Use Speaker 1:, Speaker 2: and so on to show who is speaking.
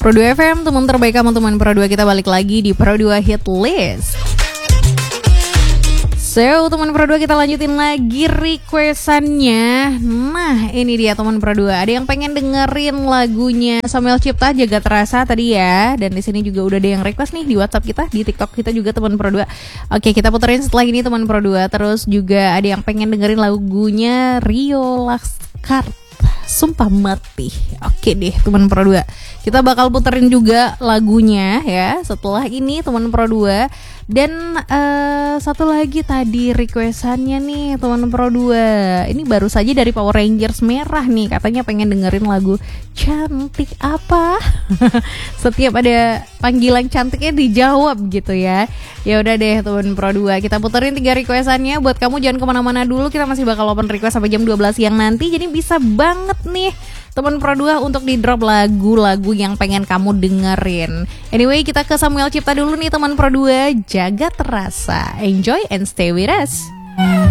Speaker 1: Pro 2 FM, teman terbaik kamu, teman Pro 2. Kita balik lagi di Pro 2 Hit List. So, teman Pro 2, kita lanjutin lagi requestannya. Nah, ini dia teman Pro 2. Ada yang pengen dengerin lagunya Samuel Cipta, Jaga Terasa tadi ya. Dan di sini juga udah ada yang request nih di WhatsApp kita, di TikTok kita juga teman Pro 2. Oke, kita puterin setelah ini teman Pro 2. Terus juga ada yang pengen dengerin lagunya Rio Laskar, Sumpah Mati. Oke deh teman Pro 2. Kita bakal puterin juga lagunya ya setelah ini teman Pro 2. Dan satu lagi tadi requestannya nih teman Pro 2. Ini baru saja dari Power Rangers Merah nih, katanya pengen dengerin lagu Cantik Apa. Setiap ada panggilan cantiknya dijawab gitu ya. Ya udah deh teman Pro 2, kita puterin 3 requestannya. Buat kamu jangan kemana-mana dulu, kita masih bakal open request sampai jam 12 siang nanti. Jadi bisa banget nih teman Pro 2 untuk di drop lagu-lagu yang pengen kamu dengerin. Anyway, kita ke Samuel Cipta dulu nih teman Pro 2, Jaga Terasa. Enjoy and stay with us.